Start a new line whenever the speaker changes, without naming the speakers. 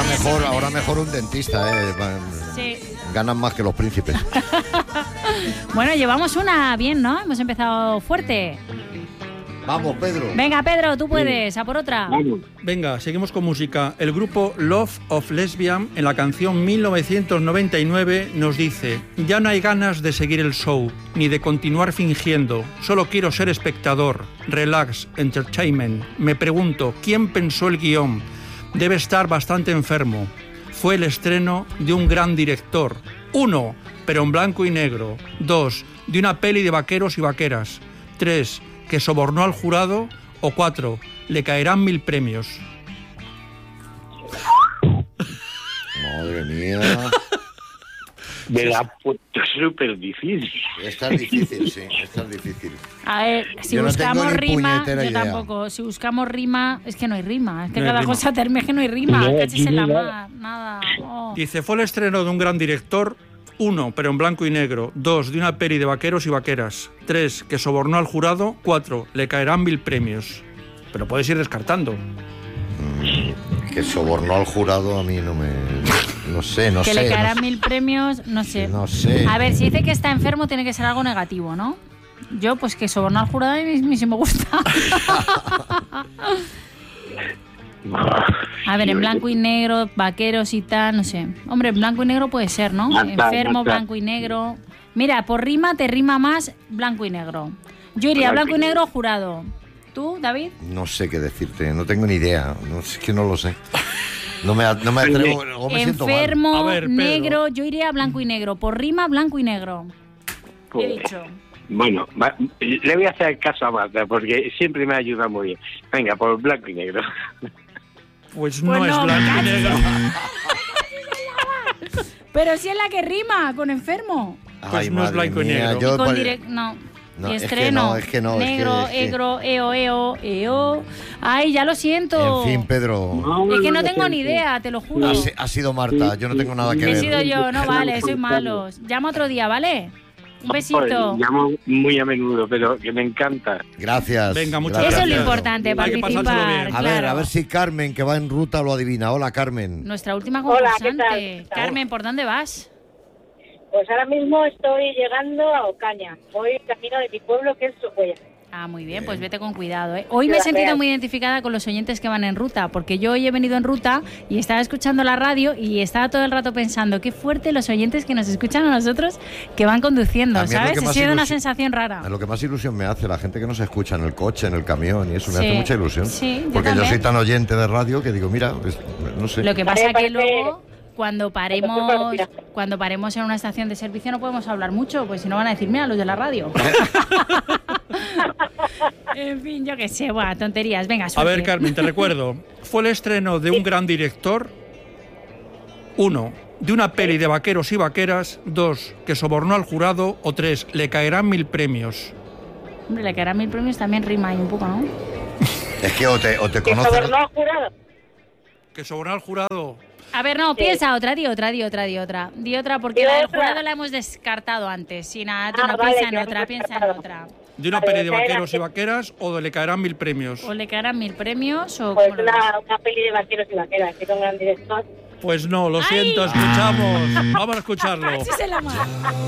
ahora mejor un dentista,
Sí.
Ganan más que los príncipes.
Bueno, llevamos una bien, ¿no? Hemos empezado fuerte.
Vamos, Pedro.
Venga, Pedro, tú puedes, a por otra.
Venga, seguimos con música. El grupo Love of Lesbian, en la canción 1999, nos dice: ya no hay ganas de seguir el show, ni de continuar fingiendo. Solo quiero ser espectador. Relax, entertainment. Me pregunto, ¿quién pensó el guión? Debe estar bastante enfermo. Fue el estreno de un gran director. 1, pero en blanco y negro. 2, de una peli de vaqueros y vaqueras. 3, que sobornó al jurado. O 4, le caerán 1000 premios.
Madre mía.
Me la ha puesto súper difícil.
Esta es difícil, sí, esta es difícil.
A ver, si
Yo no
buscamos
tengo ni
rima,
puñetera
yo
idea.
tampoco. Si buscamos rima, es que no hay rima. Es que
No hay
cada
rima.
cosa termina, es que no hay rima.
No,
Cachis en la
no.
mar, nada. Oh.
Dice, fue el estreno de un gran director. 1, pero en blanco y negro. 2, de una peli de vaqueros y vaqueras. 3, que sobornó al jurado. 4, le caerán 1000 premios. Pero puedes ir descartando.
Que sobornó al jurado a mí no me... No sé.
Que le caerán 1000 premios, no sé.
No sé.
A ver, si dice que está enfermo, tiene que ser algo negativo, ¿no? Yo, pues que sobornar al jurado a mí sí me gusta. A ver, en blanco y negro, vaqueros y tal, no sé. Hombre, en blanco y negro puede ser, ¿no? Enfermo, blanco y negro. Mira, por rima te rima más blanco y negro. Yo iría blanco y negro, jurado. ¿Tú, David?
No sé qué decirte, no tengo ni idea. No, es que no lo sé. No me atrevo, luego me siento mal.
Enfermo,
A ver, Pedro.
negro, yo iría blanco y negro. Por rima, blanco y negro. He dicho.
Bueno, le voy a hacer caso a Marta porque siempre me ayuda muy bien. Venga, por blanco y negro.
Pues
Pues
no es
no,
blanco y negro.
Pero si es la que rima con enfermo.
Pues no es
madre
blanco y
mía,
negro.
yo
Con
pare-
no.
No,
Y
es que
estreno.
no, es que no,
Negro,
es que-
egro, eo. Ay, ya lo siento.
En fin, Pedro.
Es que no tengo ni idea, te lo juro.
Ha sido Marta, yo no tengo nada que
He
ver.
sido yo, no vale, soy malo. Llama otro día, ¿vale? Un besito.
Llamo muy a menudo, pero que me encanta.
Gracias.
Venga, muchas
Eso es
gracias.
lo importante,
Hay que pasárselo
participar.
bien.
A ver,
claro.
a ver si Carmen, que va en ruta, lo adivina. Hola, Carmen.
Nuestra última
Hola,
concursante.
¿qué tal?
Carmen, ¿por dónde vas?
Pues ahora mismo estoy llegando a Ocaña. Voy camino de mi pueblo, que es Socuella.
Ah, muy bien, pues vete con cuidado, ¿eh? Hoy me he sentido
Gracias.
muy identificada con los oyentes que van en ruta, porque yo hoy he venido en ruta y estaba escuchando la radio y estaba todo el rato pensando, qué fuerte los oyentes que nos escuchan a nosotros que van conduciendo,
A mí es lo
¿sabes?
que
Ha
más
sido una
ilusión-
sensación rara.
Es lo que más ilusión me hace, la gente que nos escucha en el coche, en el camión, y eso me
Sí,
hace mucha ilusión.
sí, yo
porque yo
también.
soy tan oyente de radio que digo, mira, no sé.
Lo que pasa
Parece-
que luego, cuando paremos en una estación de servicio no podemos hablar mucho, pues si no van a decir, mira, los de la radio. En fin, yo qué sé, buah, tonterías. Venga,
A
suerte.
ver, Carmen, te recuerdo. Fue el estreno de un gran director. 1, de una peli de vaqueros y vaqueras. 2, que sobornó al jurado. O 3, le caerán 1000 premios.
Hombre, le caerán 1000 premios también rima ahí un poco, ¿no?
Es que o te
¿Que
conocen...
sobornó al jurado?
Que sobornó al jurado.
A ver, no, piensa otra, di otra, porque
Di
la del
otra.
jurado la hemos descartado antes. Sí, nada, tú no
vale,
piensa en
que
otra,
hemos
piensa en
descartado.
otra.
De una
Vale,
peli de
caerán-
vaqueros y vaqueras. O le caerán 1000 premios.
O le caerán 1000 premios o...
Pues
¿cómo lo ves?
una peli de vaqueros y vaqueras, que es un gran director.
Pues no, lo siento, escuchamos. Vamos a escucharlo.
Cachis en la mar.